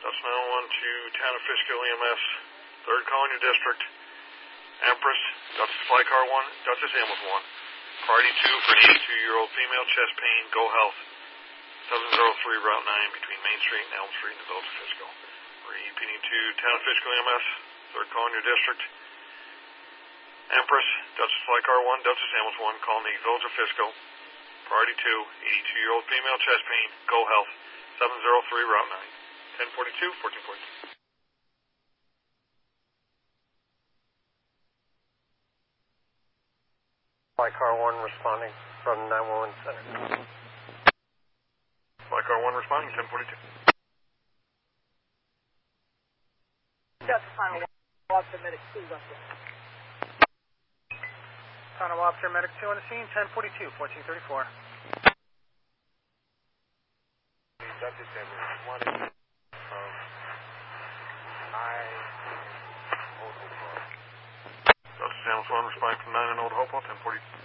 That's 911 to Town of Fishkill EMS. Third call in your district. Empress, Dutchess Fly Car 1, Dutchess Ambulance 1. Priority 2 for an 82-year-old female, chest pain, Go Health. 703 Route 9 between Main Street and Elm Street in the Village of Fishkill. Repeating to Town of Fishkill EMS. Third call in your district. Empress, Dutchess Fly Car 1, Dutchess Ambulance 1, calling the Village of Fishkill. Priority 2, 82-year-old female, chest pain, Go Health. 703 Route 9. 1042, 1442. Fly Car 1 responding from 911 Center. Fly Car 1 responding, 1042. That's final officer medic 2 up there. Final officer medic 2 on the scene, 1042, 1434. Dutchess Ambulance 1 from Old Hopewell. Dutchess Ambulance 1 responding from 9 and Old Hopewell, 1042.